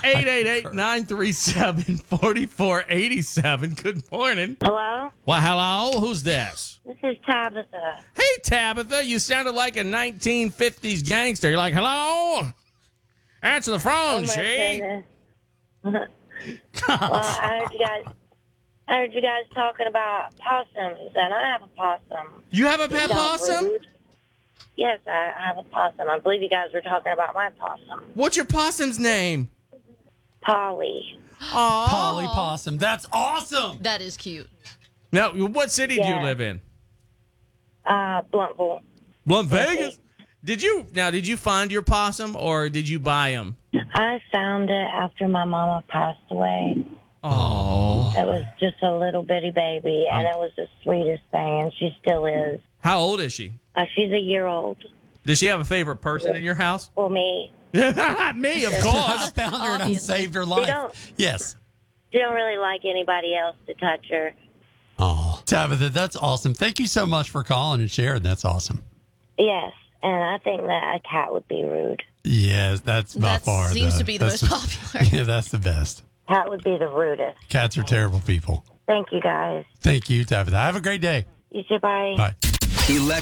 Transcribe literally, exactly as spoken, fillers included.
eight eight eight, nine three seven, four four eight seven. Good morning. Hello? Well, hello. Who's this? This is Tabitha. Hey, Tabitha. You sounded like a nineteen fifties gangster. You're like, hello? Answer the phone, Oh, my she. goodness. Well, I heard you guys. I heard you guys talking about possums, and I have a possum. You have a pet Don't possum? rude. Yes, I I have a possum. I believe you guys were talking about my possum, What's your possum's name? Polly. Aw. Polly Possum. That's awesome. That is cute. Now, what city do you Yeah. live in? Uh, Bluntville. Blunt Vegas. Did you now? Did you find your possum or did you buy him? I found it after my mama passed away. Oh. It was just a little bitty baby, and it was the sweetest thing, and she still is. How old is she? Uh, she's a year old. Does she have a favorite person in your house? Well, me. Me, of I course. found her and I Obviously. saved her She life. don't. Yes. She don't really like anybody else to touch her. Oh, Tabitha, that's awesome. Thank you so much for calling and sharing. That's awesome. Yes, and I think that a cat would be rude. Yes, that's by That far. seems the, to be the that's most popular. Yeah, that's the best. Cat would be the rudest. Cats are terrible people. Thank you, guys. Thank you, Tabitha. Have a great day. You too, bye. Bye.